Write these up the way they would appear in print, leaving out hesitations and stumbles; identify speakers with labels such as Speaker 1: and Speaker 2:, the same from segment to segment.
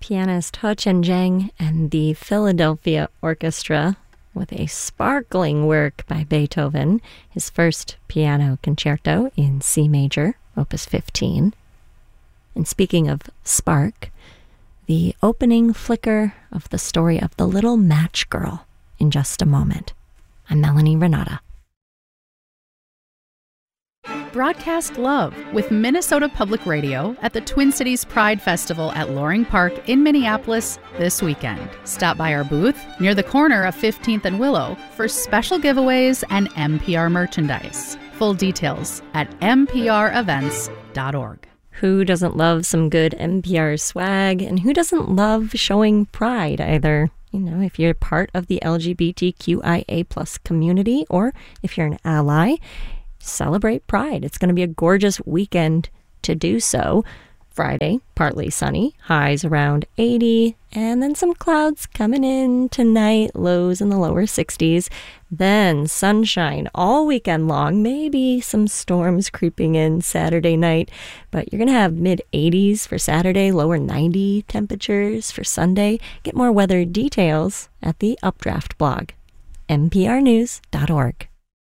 Speaker 1: Pianist He Chen-jang and the Philadelphia Orchestra with a sparkling work by Beethoven, his first piano concerto in C major, Opus 15. And speaking of spark, the opening flicker of the story of the Little Match Girl in just a moment. I'm Melanie Renata.
Speaker 2: Broadcast love with Minnesota Public Radio at the Twin Cities Pride Festival at Loring Park in Minneapolis this weekend. Stop by our booth near the corner of 15th and Willow for special giveaways and NPR merchandise. Full details at mprevents.org.
Speaker 1: Who doesn't love some good NPR swag? And who doesn't love showing pride either? You know, if you're part of the LGBTQIA plus community, or if you're an ally, celebrate Pride. It's going to be a gorgeous weekend to do so. Friday, partly sunny, highs around 80, and then some clouds coming in tonight, lows in the lower 60s. Then sunshine all weekend long, maybe some storms creeping in Saturday night, but you're going to have mid-80s for Saturday, lower 90 temperatures for Sunday. Get more weather details at the Updraft blog, nprnews.org.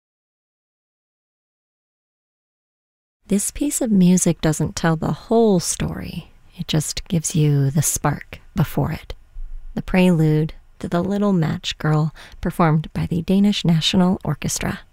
Speaker 1: This piece of music doesn't tell the whole story. It just gives you the spark before it. The prelude to The Little Match Girl, performed by the Danish National Orchestra.